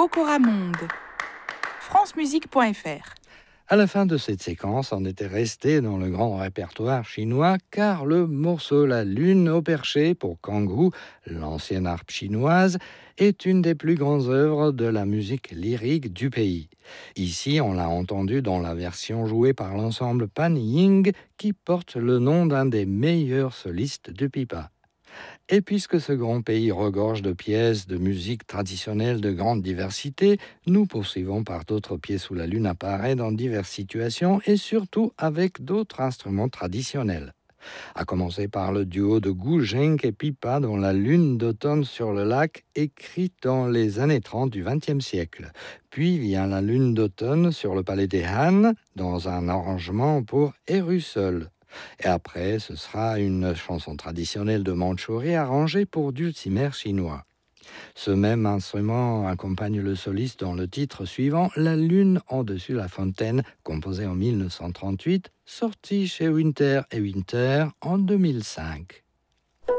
Okora Monde. francemusique.fr. À la fin de cette séquence, on était resté dans le grand répertoire chinois car le morceau La Lune au perché pour Kanghu, l'ancienne harpe chinoise, est une des plus grandes œuvres de la musique lyrique du pays. Ici, on l'a entendu dans la version jouée par l'ensemble Pan Ying qui porte le nom d'un des meilleurs solistes du pipa. Et puisque ce grand pays regorge de pièces de musique traditionnelle de grande diversité, nous poursuivons par d'autres pièces où la lune apparaît dans diverses situations et surtout avec d'autres instruments traditionnels. À commencer par le duo de Gu Zheng et Pipa dans La Lune d'automne sur le lac, écrit dans les années 30 du XXe siècle. Puis vient La Lune d'automne sur le palais des Han dans un arrangement pour Eru seul. Et après, ce sera une chanson traditionnelle de Mandchourie arrangée pour dulcimer chinois. Ce même instrument accompagne le soliste dans le titre suivant, La Lune en dessus la fontaine, composé en 1938, sorti chez Winter et Winter en 2005.